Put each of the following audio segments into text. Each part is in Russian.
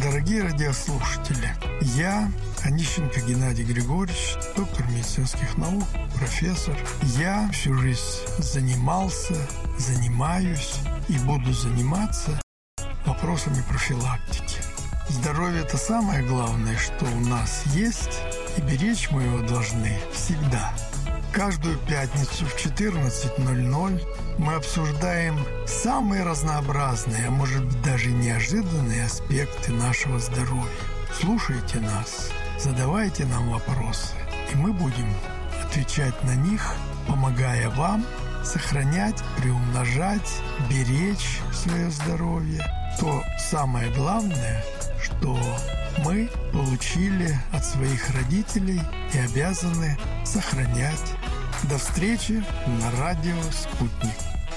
Дорогие радиослушатели, я, Онищенко Геннадий Григорьевич, доктор медицинских наук, профессор. Я всю жизнь занимался, занимаюсь и буду заниматься вопросами профилактики. Здоровье – это самое главное, что у нас есть, и беречь мы его должны всегда. Каждую пятницу в 14:00 мы обсуждаем самые разнообразные, а может быть даже неожиданные аспекты нашего здоровья. Слушайте нас, задавайте нам вопросы, и мы будем отвечать на них, помогая вам сохранять, приумножать, беречь свое здоровье. То самое главное, что мы получили от своих родителей и обязаны сохранять. До встречи на радио «Спутник».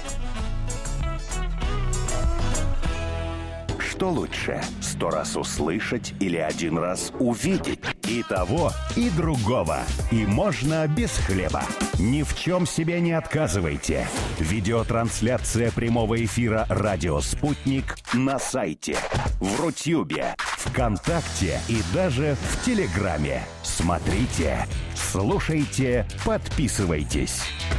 Что лучше, 100 раз услышать или 1 раз увидеть? И того, и другого. И можно без хлеба. Ни в чем себе не отказывайте. Видеотрансляция прямого эфира «Радио Спутник» на сайте, в Рутюбе, ВКонтакте и даже в Телеграме. Смотрите, слушайте, подписывайтесь.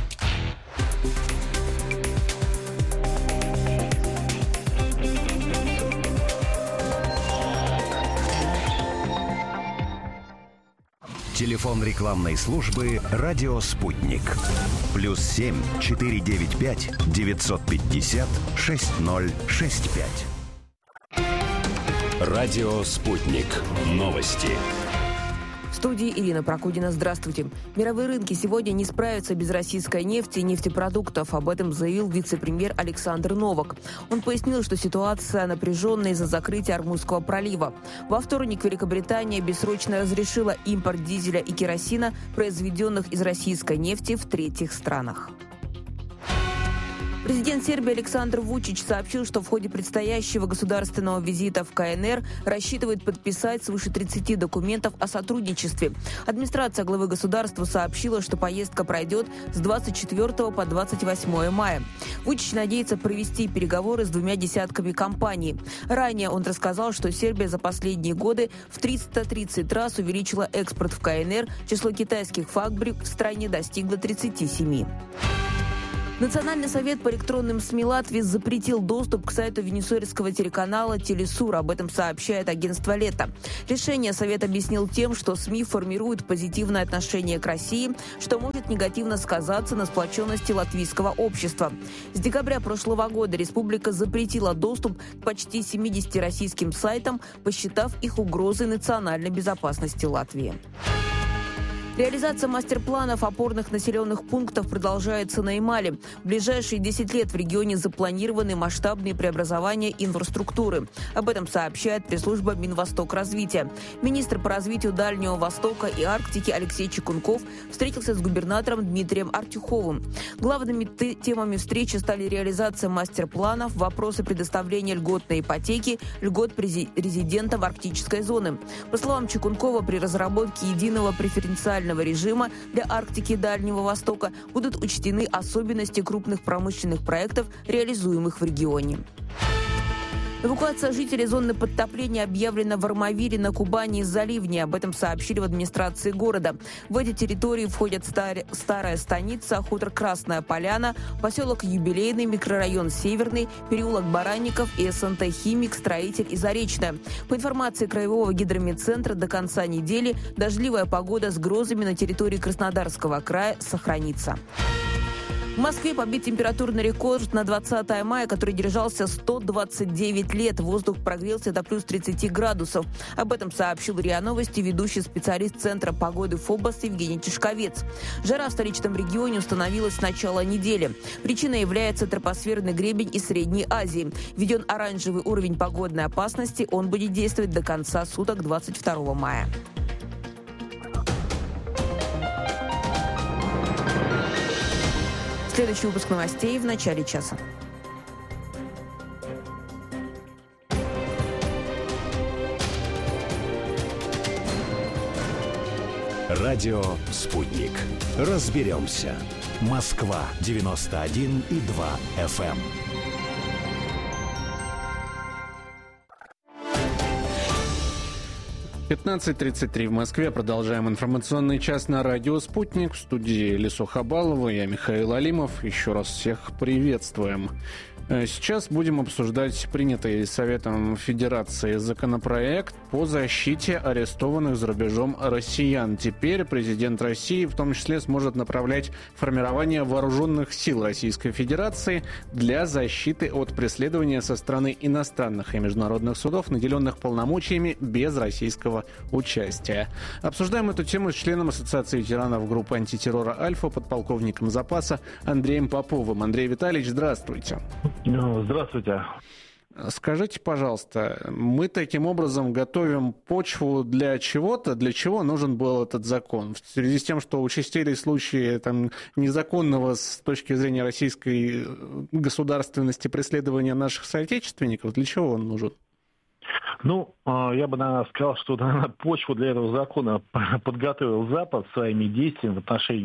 Телефон рекламной службы «Радио Спутник». +7 495 950 6065. Радио Спутник. Новости. В студии Ирина Прокудина. Здравствуйте. Мировые рынки сегодня не справятся без российской нефти и нефтепродуктов. Об этом заявил вице-премьер Александр Новак. Он пояснил, что ситуация напряженная из-за закрытия Ормузского пролива. Во вторник Великобритания бессрочно разрешила импорт дизеля и керосина, произведенных из российской нефти, в третьих странах. Президент Сербии Александр Вучич сообщил, что в ходе предстоящего государственного визита в КНР рассчитывает подписать свыше 30 документов о сотрудничестве. Администрация главы государства сообщила, что поездка пройдет с 24 по 28 мая. Вучич надеется провести переговоры с 2 десятками компаний. Ранее он рассказал, что Сербия за последние годы в 330 раз увеличила экспорт в КНР, число китайских фабрик в стране достигло 37. Национальный совет по электронным СМИ Латвии запретил доступ к сайту венесуэльского телеканала «Телесур». Об этом сообщает агентство «Лето». Решение совет объяснил тем, что СМИ формируют позитивное отношение к России, что может негативно сказаться на сплоченности латвийского общества. С декабря прошлого года республика запретила доступ к почти 70 российским сайтам, посчитав их угрозой национальной безопасности Латвии. Реализация мастер-планов опорных населенных пунктов продолжается на Ямале. В ближайшие 10 лет в регионе запланированы масштабные преобразования инфраструктуры. Об этом сообщает пресс-служба Минвостокразвития. Министр по развитию Дальнего Востока и Арктики Алексей Чекунков встретился с губернатором Дмитрием Артюховым. Главными темами встречи стали реализация мастер-планов, вопросы предоставления льготной ипотеки, льгот резидентам арктической зоны. По словам Чекункова, при разработке единого преференциального режима для Арктики и Дальнего Востока будут учтены особенности крупных промышленных проектов, реализуемых в регионе. Эвакуация жителей зоны подтопления объявлена в Армавире на Кубани из-за ливня. Об этом сообщили в администрации города. В эти территории входят Старая Станица, хутор Красная Поляна, поселок Юбилейный, микрорайон Северный, переулок Баранников и СНТ «Химик», Строитель и Заречная. По информации Краевого гидрометцентра, до конца недели дождливая погода с грозами на территории Краснодарского края сохранится. В Москве побит температурный рекорд на 20 мая, который держался 129 лет. Воздух прогрелся до плюс 30 градусов. Об этом сообщил РИА Новости ведущий специалист Центра погоды ФОБОС Евгений Тишковец. Жара в столичном регионе установилась с начала недели. Причиной является тропосферный гребень из Средней Азии. Введен оранжевый уровень погодной опасности. Он будет действовать до конца суток 22 мая. Следующий выпуск новостей в начале часа. Радио «Спутник». Разберемся. Москва 91,2 FM. 15:33 в Москве. Продолжаем информационный час на радио «Спутник». В студии Лису Хабалова, я Михаил Алимов. Еще раз всех приветствуем. Сейчас будем обсуждать принятый Советом Федерации законопроект по защите арестованных за рубежом россиян. Теперь президент России в том числе сможет направлять формирование вооруженных сил Российской Федерации для защиты от преследования со стороны иностранных и международных судов, наделенных полномочиями без российского участия. Обсуждаем эту тему с членом Ассоциации ветеранов группы антитеррора «Альфа», подполковником запаса Андреем Поповым. Андрей Витальевич, здравствуйте. Здравствуйте. Скажите, пожалуйста, мы таким образом готовим почву для чего-то? Для чего нужен был этот закон? В связи с тем, что участились случаи незаконного с точки зрения российской государственности преследования наших соотечественников, для чего он нужен? Я бы, наверное, сказал, что, почву для этого закона подготовил Запад своими действиями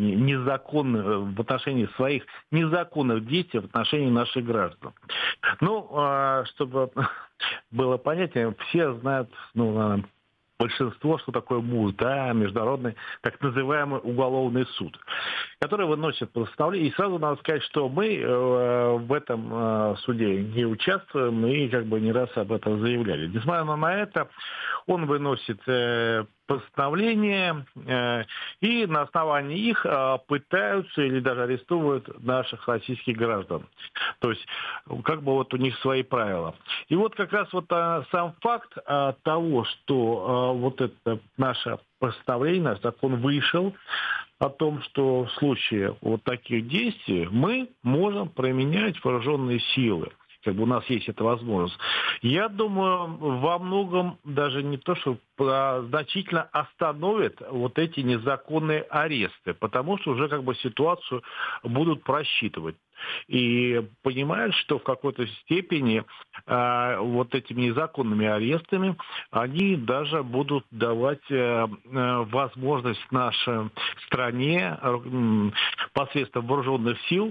в отношении своих незаконных действий в отношении наших граждан. Чтобы было понятнее, все знают, большинство, что такое МУД, Международный так называемый уголовный суд, который выносит постановление. И сразу надо сказать, что мы в этом суде не участвуем и не раз об этом заявляли. Несмотря на это, он выносит постановления, и на основании их пытаются или даже арестовывают наших российских граждан. То есть, у них свои правила. И как раз сам факт того, что это наше постановление, наш закон вышел, о том, что в случае таких действий мы можем применять вооруженные силы. У нас есть эта возможность. Я думаю, во многом даже не то, что значительно остановит эти незаконные аресты, потому что уже ситуацию будут просчитывать. И понимают, что в какой-то степени этими незаконными арестами они даже будут давать возможность нашей стране посредством вооруженных сил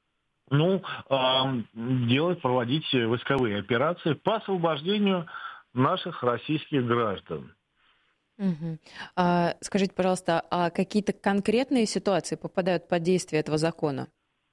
проводить войсковые операции по освобождению наших российских граждан. Угу. Скажите, пожалуйста, а какие-то конкретные ситуации попадают под действие этого закона?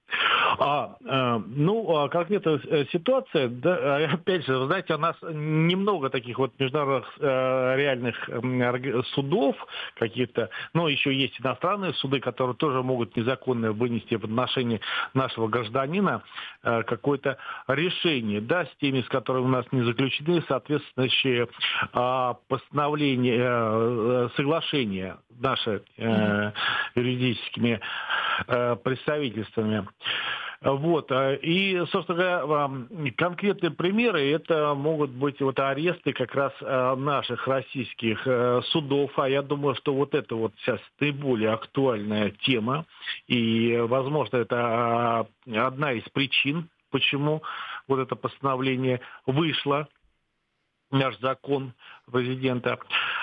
Конкретная ситуация, опять же, вы знаете, у нас немного таких международных реальных судов каких-то, еще есть иностранные суды, которые тоже могут незаконно вынести в отношении нашего гражданина какое-то решение, с теми, с которыми у нас не заключены соответствующие постановления, соглашения наши юридическими представительствами. И, собственно говоря, конкретные примеры, это могут быть аресты как раз наших российских судов, а я думаю, что это сейчас наиболее актуальная тема, и, возможно, это одна из причин, почему это постановление вышло, наш закон президента.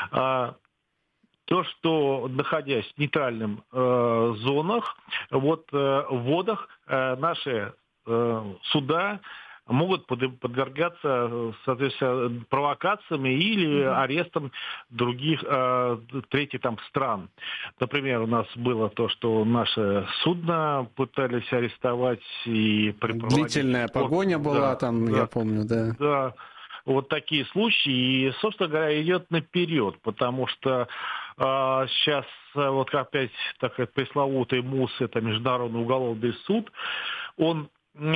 То, что, находясь в нейтральных зонах, водах, наши суда могут подвергаться, соответственно, провокациям или арестам других третьих стран. Например, у нас было то, что наше судно пытались арестовать и припроводить. Длительная погоня была я помню, да. Да. Такие случаи, и, собственно говоря, идет наперед, потому что сейчас опять пресловутый МУС, это Международный уголовный суд, он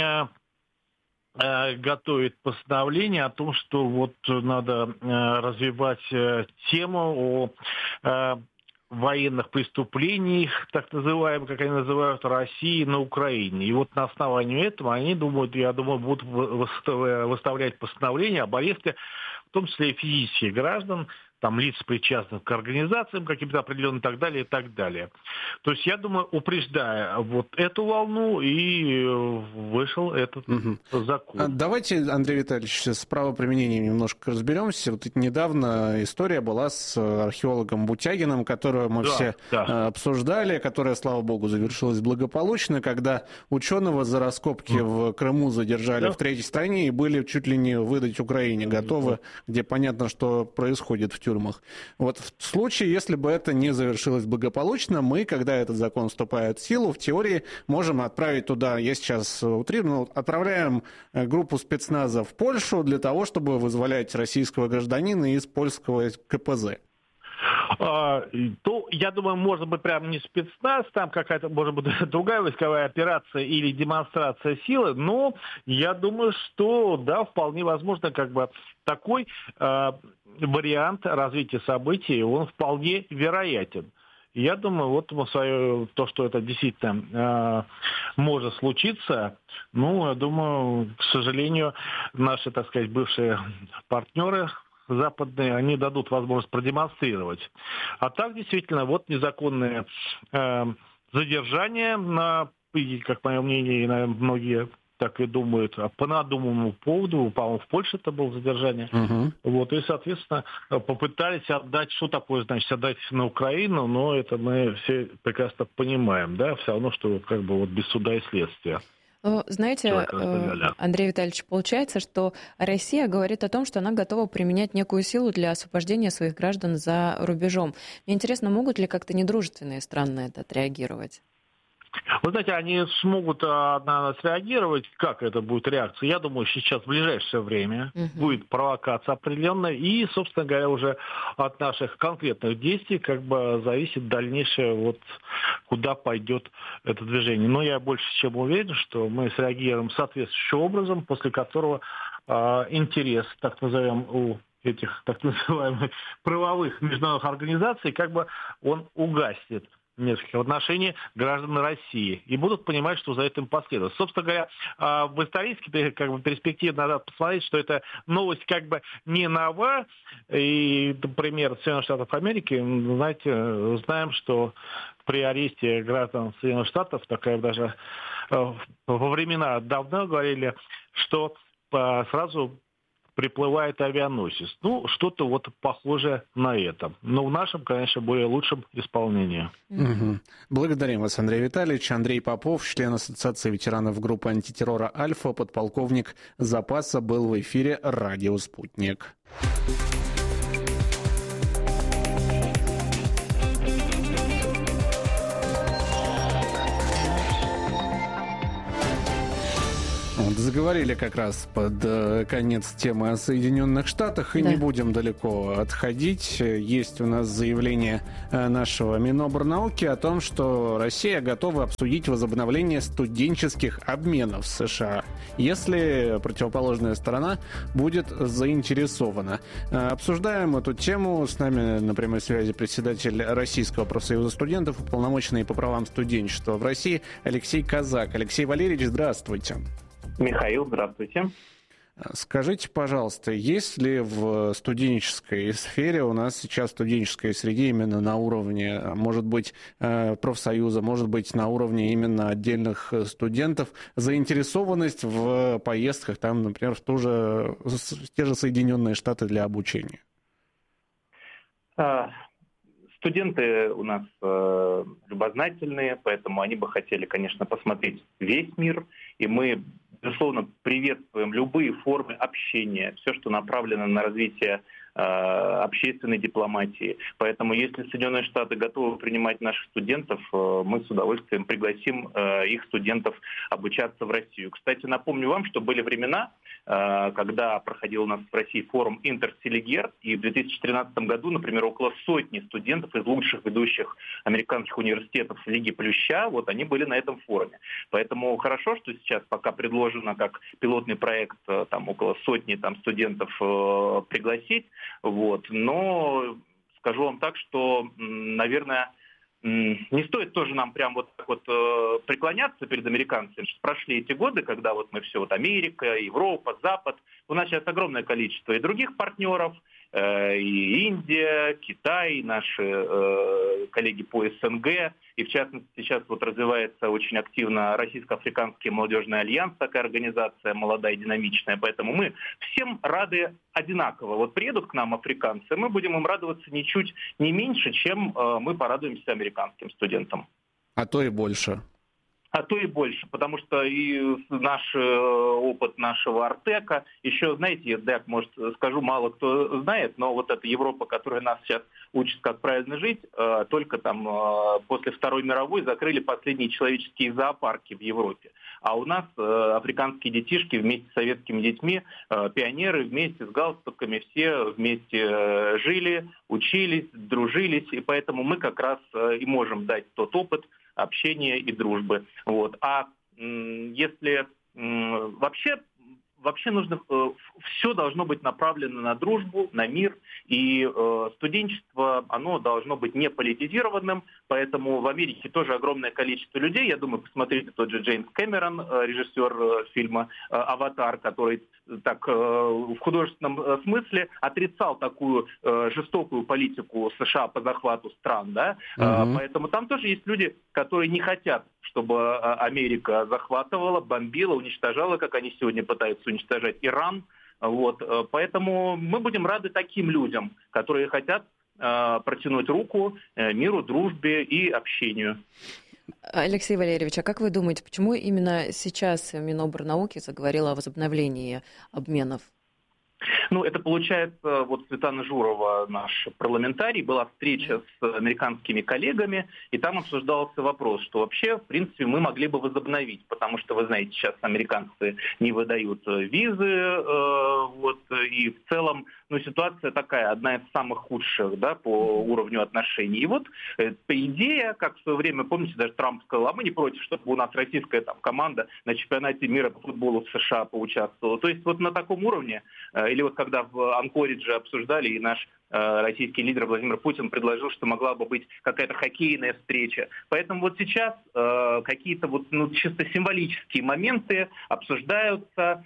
готовит постановление о том, что надо развивать тему о военных преступлениях, так называемых, как они называют, России на Украине. И на основании этого они думают, будут выставлять постановление об аресте, в том числе и физических граждан, лиц, причастных к организациям каким-то определенным и так далее, и так далее. То есть, я думаю, упреждая эту волну, и вышел этот закон. Давайте, Андрей Витальевич, с правоприменением немножко разберемся. Недавно история была с археологом Бутягиным, которую мы все обсуждали, которая, слава богу, завершилась благополучно, когда ученого за раскопки в Крыму задержали в третьей стране и были чуть ли не выдать Украине готовы, где понятно, что происходит в тюрьме. тюрьмах. Вот в случае, если бы это не завершилось благополучно, мы, когда этот закон вступает в силу, в теории можем отправить туда, я сейчас утрирую, отправляем группу спецназа в Польшу для того, чтобы вызволять российского гражданина из польского КПЗ. То, я думаю, может быть, прям не спецназ, там какая-то, может быть, другая войсковая операция или демонстрация силы, но я думаю, что, да, вполне возможно, как бы такой вариант развития событий, он вполне вероятен. Я думаю, вот то, что это действительно может случиться, ну, я думаю, к сожалению, наши, так сказать, бывшие партнеры западные, они дадут возможность продемонстрировать. А так, действительно, вот незаконное задержание, как мое мнение, и, наверное, многие так и думают, по надуманному поводу, по-моему, в Польше это было задержание. Вот, и, соответственно, попытались отдать, что такое, значит, отдать на Украину, но это мы все прекрасно понимаем, да, все равно, что как бы вот без суда и следствия. Знаете, Андрей Витальевич, получается, что Россия говорит о том, что она готова применять некую силу для освобождения своих граждан за рубежом. Мне интересно, могут ли как-то недружественные страны на это отреагировать? Вы знаете, они смогут на нас реагировать. Как это будет реакция? Я думаю, сейчас в ближайшее время будет провокация определенная. И, собственно говоря, уже от наших конкретных действий как бы зависит дальнейшее, вот куда пойдет это движение. Но я больше чем уверен, что мы среагируем соответствующим образом, после которого интерес, так назовем, у этих так называемых правовых международных организаций, как бы он угаснет в отношении граждан России и будут понимать, что за этим последует. Собственно говоря, в исторической как бы, перспективе надо посмотреть, что эта новость как бы не нова. И, например, Соединенных Штатов Америки, знаете, знаем, что при аресте граждан Соединенных Штатов, такая даже во времена давно говорили, что сразу приплывает авианосец. Ну, что-то вот похожее на это. Но в нашем, конечно, более лучшем исполнении. Благодарим вас, Андрей Витальевич. Андрей Попов, член Ассоциации ветеранов группы антитеррора «Альфа», подполковник запаса, был в эфире «Радио Спутник». Заговорили как раз под конец темы о Соединенных Штатах, и не будем далеко отходить. Есть у нас заявление нашего Минобрнауки о том, что Россия готова обсудить возобновление студенческих обменов с США, если противоположная сторона будет заинтересована. Обсуждаем эту тему. С нами на прямой связи председатель Российского профсоюза студентов, уполномоченный по правам студенчества в России Алексей Казак. Алексей Валерьевич, здравствуйте. Михаил, здравствуйте. Скажите, пожалуйста, есть ли в студенческой сфере у нас сейчас, в студенческой среде, именно на уровне, может быть, профсоюза, может быть, на уровне именно отдельных студентов, заинтересованность в поездках, там, например, в те же Соединенные Штаты для обучения? Студенты у нас любознательные, поэтому они бы хотели, конечно, посмотреть весь мир, и мы, безусловно, приветствуем любые формы общения, все, что направлено на развитие общественной дипломатии. Поэтому, если Соединенные Штаты готовы принимать наших студентов, мы с удовольствием пригласим их студентов обучаться в Россию. Кстати, напомню вам, что были времена, когда проходил у нас в России форум «Интерселигер», и в 2013 году, например, около сотни студентов из лучших ведущих американских университетов Лиги Плюща, вот они были на этом форуме. Поэтому хорошо, что сейчас пока предложено как пилотный проект там около сотни студентов пригласить. Вот. Но скажу вам так, что, наверное, не стоит тоже нам прям вот так вот преклоняться перед американцами. Прошли эти годы, когда вот мы все, вот Америка, Европа, Запад, у нас сейчас огромное количество и других партнеров, и Индия, Китай, наши коллеги по СНГ, и в частности сейчас вот развивается очень активно Российско-Африканский молодежный альянс, такая организация молодая и динамичная, поэтому мы всем рады одинаково. Вот приедут к нам африканцы, мы будем им радоваться ничуть не меньше, чем мы порадуемся американским студентам. А то и больше. А то и больше, потому что и наш опыт нашего Артека, еще, знаете, я, может, скажу, мало кто знает, но вот эта Европа, которая нас сейчас учит, как правильно жить, только там после Второй мировой закрыли последние человеческие зоопарки в Европе. А у нас африканские детишки вместе с советскими детьми, пионеры вместе с галстуками, все вместе жили, учились, дружились, и поэтому мы как раз и можем дать тот опыт общения и дружбы. Вот. А если вообще нужно, все должно быть направлено на дружбу, на мир, и студенчество, оно должно быть не политизированным, поэтому в Америке тоже огромное количество людей, я думаю, посмотрите тот же Джеймс Кэмерон, режиссер фильма «Аватар», который так в художественном смысле отрицал такую жестокую политику США по захвату стран, да, поэтому там тоже есть люди, которые не хотят, чтобы Америка захватывала, бомбила, уничтожала, как они сегодня пытаются уничтожать Иран. Вот. Поэтому мы будем рады таким людям, которые хотят протянуть руку миру, дружбе и общению. Алексей Валерьевич, а как вы думаете, почему именно сейчас Минобрнауки заговорила о возобновлении обменов? Ну, это получается, вот Светлана Журова, наш парламентарий, была встреча с американскими коллегами, и там обсуждался вопрос, что вообще, в принципе, мы могли бы возобновить, потому что, вы знаете, сейчас американцы не выдают визы, вот, и в целом, ну, ситуация такая, одна из самых худших, да, по уровню отношений. И вот идея, как в свое время, помните, даже Трамп сказал, а мы не против, чтобы у нас российская там команда на чемпионате мира по футболу в США поучаствовала. То есть вот на таком уровне, или вот когда в Анкоридже обсуждали, и наш российский лидер Владимир Путин предложил, что могла бы быть какая-то хоккейная встреча. Поэтому вот сейчас какие-то вот, ну, чисто символические моменты обсуждаются.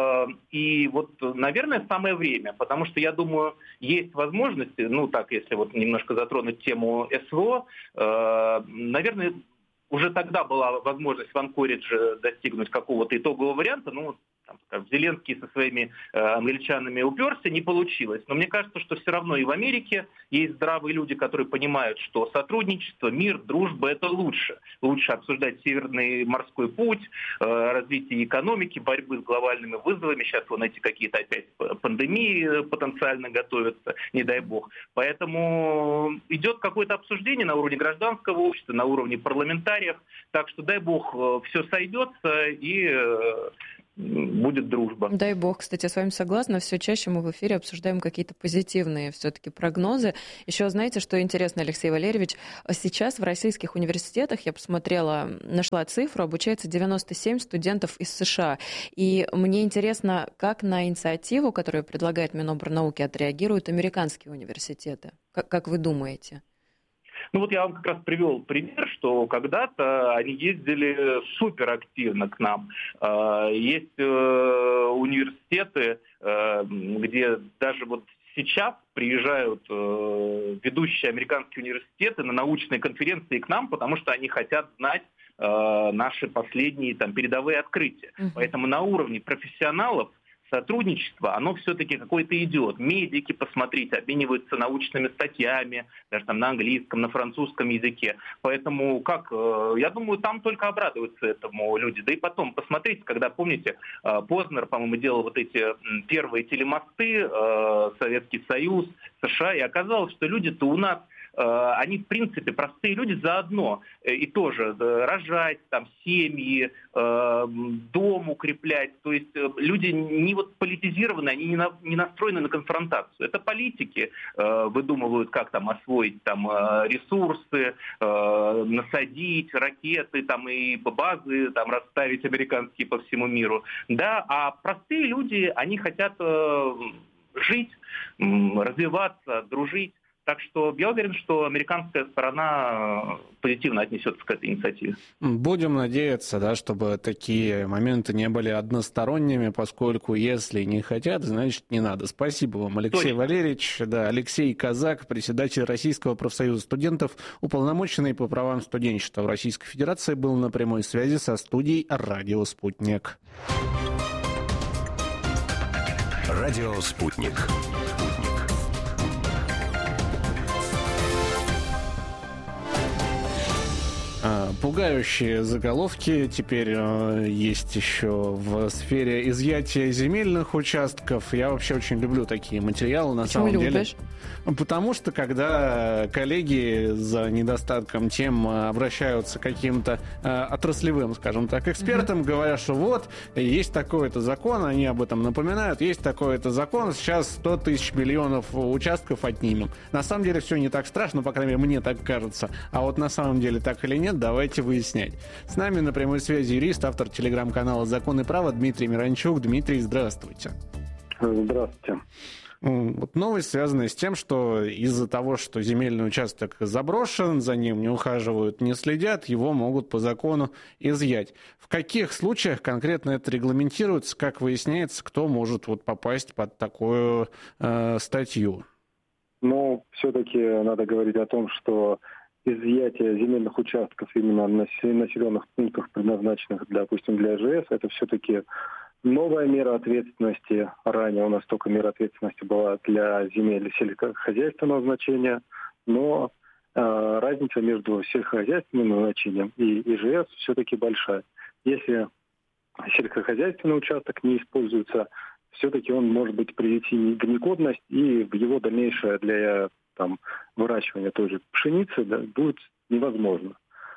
И вот, наверное, самое время, потому что, я думаю, есть возможности, ну так, если вот немножко затронуть тему СВО, наверное, уже тогда была возможность в Анкоридже достигнуть какого-то итогового варианта, ну, там, скажем, Зеленский со своими англичанами уперся, не получилось. Но мне кажется, что все равно и в Америке есть здравые люди, которые понимают, что сотрудничество, мир, дружба – это лучше. Лучше обсуждать Северный морской путь, развитие экономики, борьбы с глобальными вызовами. Сейчас вон эти какие-то опять пандемии потенциально готовятся, не дай бог. Поэтому идет какое-то обсуждение на уровне гражданского общества, на уровне парламентариев. Так что, дай бог, все сойдется и будет дружба. Дай бог. Кстати, я с вами согласна. Все чаще мы в эфире обсуждаем какие-то позитивные все-таки прогнозы. Еще знаете, что интересно, Алексей Валерьевич? Сейчас в российских университетах, я посмотрела, нашла цифру, обучается 97 студентов из США. И мне интересно, как на инициативу, которую предлагает Минобрнауки, отреагируют американские университеты. Как вы думаете? Ну вот я вам как раз привел пример, что когда-то они ездили суперактивно к нам. Есть университеты, где даже вот сейчас приезжают ведущие американские университеты на научные конференции к нам, потому что они хотят знать наши последние там передовые открытия. Поэтому на уровне профессионалов сотрудничество, оно все-таки какое-то идет. Медики, посмотрите, обмениваются научными статьями, даже там на английском, на французском языке. Поэтому, я думаю, там только обрадуются этому люди. Да и потом, посмотрите, когда, помните, Познер, по-моему, делал вот эти первые телемосты, Советский Союз, США, и оказалось, что люди-то у нас они, в принципе, простые люди заодно. И тоже рожать, там, семьи, дом укреплять. То есть люди не вот политизированы, они не настроены на конфронтацию. Это политики выдумывают, как там освоить там, ресурсы, насадить ракеты там, и базы там, расставить американские по всему миру. Да? А простые люди, они хотят жить, развиваться, дружить. Так что я уверен, что американская сторона позитивно отнесется к этой инициативе. Будем надеяться, да, чтобы такие моменты не были односторонними, поскольку если не хотят, значит не надо. Спасибо вам, Алексей Валерьевич. Да, Алексей Казак, председатель Российского профсоюза студентов, уполномоченный по правам студенчества в Российской Федерации, был на прямой связи со студией «Радио Спутник». «Радио Спутник». пугающие заголовки теперь есть еще в сфере изъятия земельных участков. Я вообще очень люблю такие материалы, на самом деле. Потому что, когда коллеги за недостатком тем обращаются к каким-то отраслевым, скажем так, экспертам, говорят, что вот, есть такой-то закон, они об этом напоминают, есть такой-то закон, сейчас 100 тысяч миллионов участков отнимем. На самом деле все не так страшно, по крайней мере, мне так кажется. А вот на самом деле так или нет, давайте выяснять. С нами на прямой связи юрист, автор телеграм-канала «Закон и право» Дмитрий Миранчук. Дмитрий, здравствуйте. Здравствуйте. Вот новость, связанная с тем, что из-за того, что земельный участок заброшен, за ним не ухаживают, не следят, его могут по закону изъять. В каких случаях конкретно это регламентируется, как выясняется, кто может попасть под такую статью? Но все-таки надо говорить о том, что изъятие земельных участков именно на населенных пунктах, предназначенных, допустим, для ИЖС, это все-таки новая мера ответственности. Ранее у нас только мера ответственности была для земель сельскохозяйственного значения, но разница между сельскохозяйственным назначением и ИЖС все-таки большая. Если сельскохозяйственный участок не используется, все-таки он может быть привести в негодность, и его дальнейшее для выращивания той же пшеницы будет невозможно.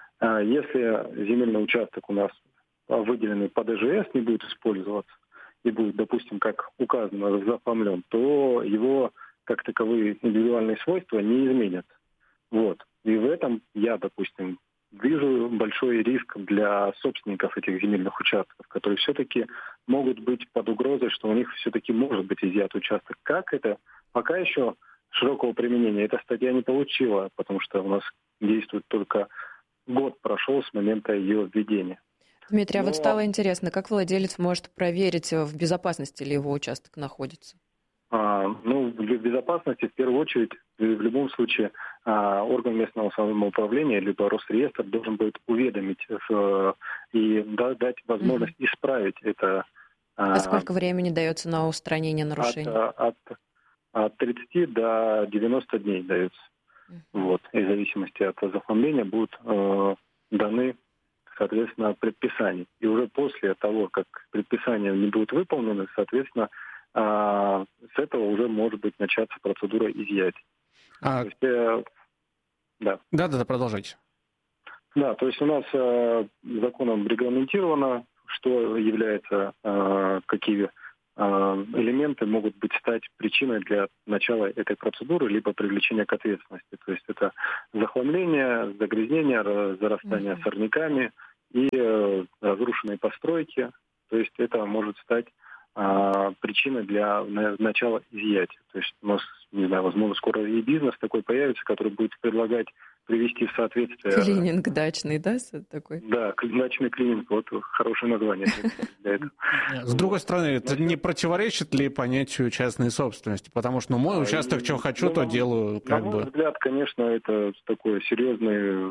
Если земельный участок у нас выделенный под ИЖС не будет использоваться и будет, допустим, как указано, заоформлен, то его как таковые индивидуальные свойства не изменят. Вот. И в этом я, допустим, вижу большой риск для собственников этих земельных участков, которые все-таки могут быть под угрозой, что у них все-таки может быть изъят участок. Как это? Пока еще широкого применения эта статья не получила, потому что у нас действует только год прошел с момента ее введения. Дмитрий, а вот стало интересно, как владелец может проверить, в безопасности ли его участок находится? В безопасности, в первую очередь, в любом случае, орган местного самоуправления, либо Росреестр должен будет уведомить и дать возможность исправить это. А сколько времени дается на устранение нарушений? От 30 до 90 дней дается. Вот. И в зависимости от заоформления будут даны, соответственно, предписания. И уже после того, как предписания не будут выполнены, соответственно, с этого уже может быть начаться процедура изъятия. Да, продолжайте. Да, то есть у нас законом регламентировано, что является, какие элементы могут стать причиной для начала этой процедуры, либо привлечения к ответственности. То есть это захламление, загрязнение, зарастание сорняками и разрушенные постройки. То есть это может стать причиной для начала изъятия. То есть у нас, не знаю, возможно, скоро и бизнес такой появится, который будет предлагать привести в соответствие... Клининг дачный, да, такой? Да, дачный клининг, вот хорошее название для этого. С другой стороны, это не противоречит ли понятию частной собственности? Потому что, мой участок, что хочу, то делаю. На мой взгляд, конечно, это такой серьезный,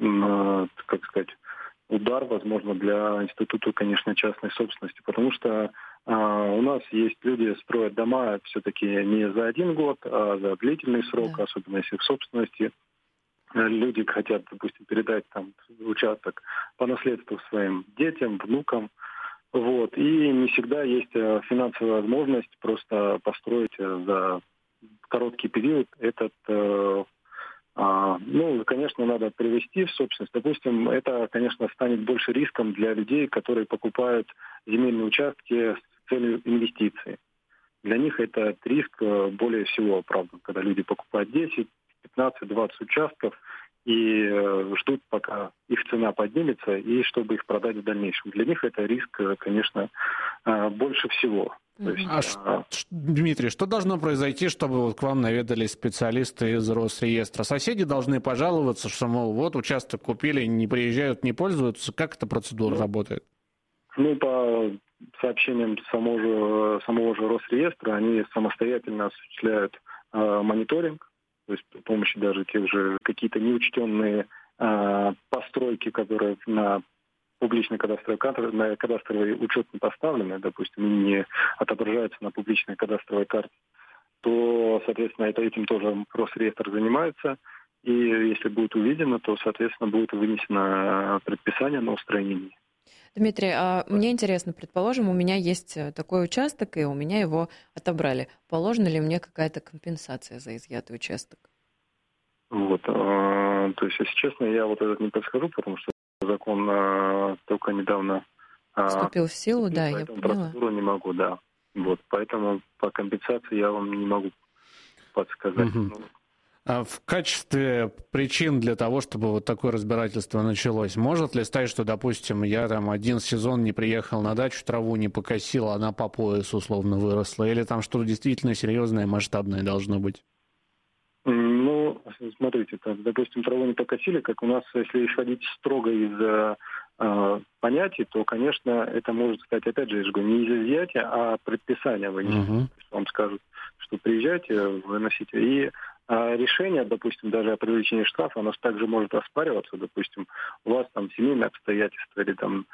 удар, возможно, для института, конечно, частной собственности, потому что у нас есть люди, строят дома все-таки не за один год, а за длительный срок, особенно если в собственности. Люди хотят, допустим, передать участок по наследству своим детям, внукам. Вот. И не всегда есть финансовая возможность просто построить за короткий период этот... конечно, надо привести в собственность. Допустим, это, конечно, станет больше риском для людей, которые покупают земельные участки с целью инвестиций. Для них этот риск более всего оправдан, когда люди покупают 10, 15, 20 участков и ждут, пока их цена поднимется, и чтобы их продать в дальнейшем. Для них это риск, конечно, больше всего. Дмитрий, что должно произойти, чтобы к вам наведались специалисты из Росреестра? Соседи должны пожаловаться, что, мол, вот участок купили, не приезжают, не пользуются. Как эта процедура работает? По сообщениям самого же Росреестра, они самостоятельно осуществляют мониторинг, то есть при помощи даже тех же какие-то неучтенные постройки, которые на публичной кадастровый учет не поставлены, допустим, не отображаются на публичной кадастровой карте, то, соответственно, этим тоже Росреестр занимается. И если будет увидено, то, соответственно, будет вынесено предписание на устранение. Дмитрий, а мне интересно, предположим, у меня есть такой участок, и у меня его отобрали. Положена ли мне какая-то компенсация за изъятый участок? Вот, то есть, если честно, я вот этот не подскажу, потому что закон только недавно вступил в силу, да, я поняла. Процедуру не могу, да. Вот, поэтому по компенсации я вам не могу подсказать. А в качестве причин для того, чтобы вот такое разбирательство началось, может ли стать, что, допустим, я там один сезон не приехал на дачу, траву не покосил, она по пояс условно выросла, или там что-то действительно серьезное, масштабное должно быть? Ну, смотрите, допустим, траву не покосили, как у нас, если исходить строго из понятий, то, конечно, это может стать, опять же, я же говорю, не из изъятия, а предписания вынесения. Вам скажут, что приезжайте, выносите. И решение, допустим, даже о привлечении штрафа, оно также может оспариваться. Допустим, у вас там семейные обстоятельства или там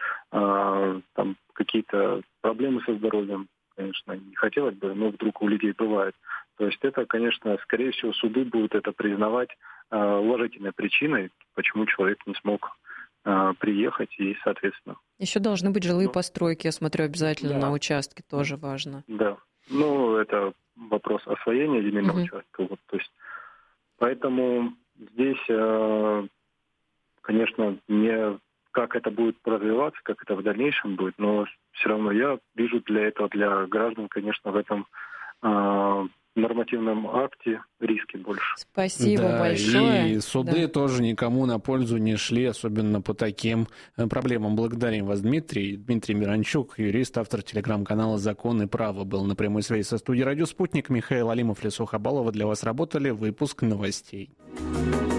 какие-то проблемы со здоровьем, конечно, не хотелось бы, но вдруг у людей бывает. То есть это, конечно, скорее всего, суды будут это признавать уважительной причиной, почему человек не смог приехать и, соответственно. Еще должны быть жилые постройки, я смотрю, обязательно на участке, тоже важно. Да. Ну, это вопрос освоения земельного участка. Вот, то есть, поэтому здесь, конечно, не как это будет развиваться, как это в дальнейшем будет, но все равно я вижу для граждан, конечно, в этом нормативном акте риски больше. Спасибо большое. И суды тоже никому на пользу не шли, особенно по таким проблемам. Благодарим вас, Дмитрий. Дмитрий Миранчук, юрист, автор телеграм-канала «Закон и право», был на прямой связи со студией «Радио Спутник». Михаил Алимов, Лесо Хабалова для вас работали. Выпуск новостей.